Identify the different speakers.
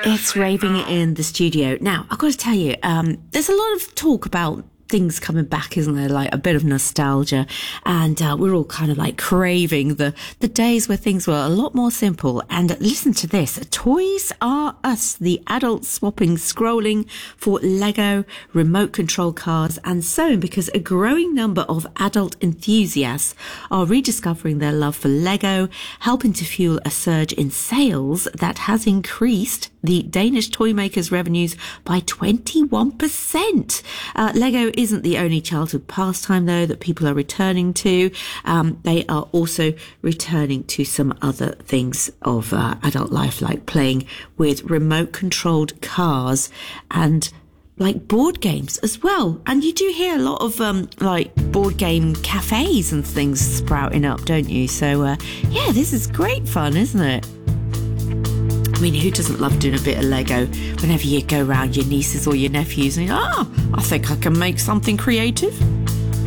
Speaker 1: It's raving in the studio. Now, I've got to tell you, there's a lot of talk about things coming back, isn't there? Like a bit of nostalgia. And we're all kind of like craving the days where things were a lot more simple. And listen to this. Toys R Us, the adult swapping scrolling for Lego, remote control cars and so on, because a growing number of adult enthusiasts are rediscovering their love for Lego, helping to fuel a surge in sales that has increased the Danish toy makers' revenues by 21%. Lego isn't the only childhood pastime, though, that people are returning to. They are also returning to some other things of adult life, like playing with remote-controlled cars and like board games as well. And you do hear a lot of like board game cafes and things sprouting up, don't you? So yeah, this is great fun, isn't it? I mean, who doesn't love doing a bit of Lego whenever you go around your nieces or your nephews and I think I can make something creative?